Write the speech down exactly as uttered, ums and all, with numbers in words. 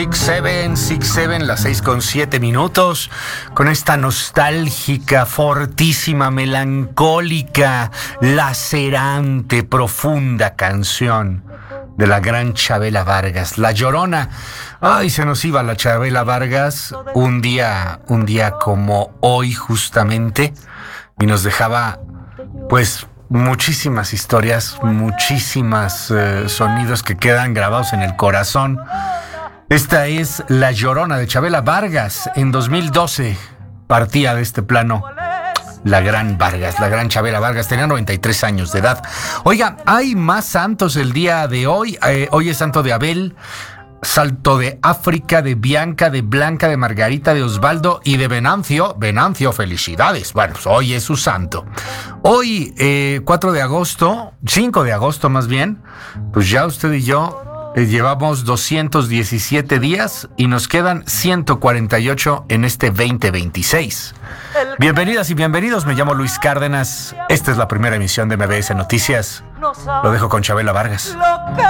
Six Seven, Six Seven, las seis con siete minutos, con esta nostálgica, fortísima, melancólica, lacerante, profunda canción de la gran Chabela Vargas, La Llorona. Ay, se nos iba la Chabela Vargas un día, un día como hoy justamente, y nos dejaba, pues, muchísimas historias, muchísimos eh, sonidos que quedan grabados en el corazón. Esta es La Llorona de Chabela Vargas. En dos mil doce partía de este plano la gran Vargas, la gran Chabela Vargas. Tenía noventa y tres años de edad. Oiga, hay más santos el día de hoy. Eh, hoy es santo de Abel, santo de África, de Bianca, de Blanca, de Margarita, de Osvaldo y de Venancio. Venancio, felicidades. Bueno, pues hoy es su santo. Hoy, eh, cuatro de agosto, cinco de agosto más bien, pues ya usted y yo eh, llevamos doscientos diecisiete días y nos quedan ciento cuarenta y ocho en este veinte veintiséis. Bienvenidas y bienvenidos, me llamo Luis Cárdenas. Esta es la primera emisión de M B S Noticias. Lo dejo con Chabela Vargas.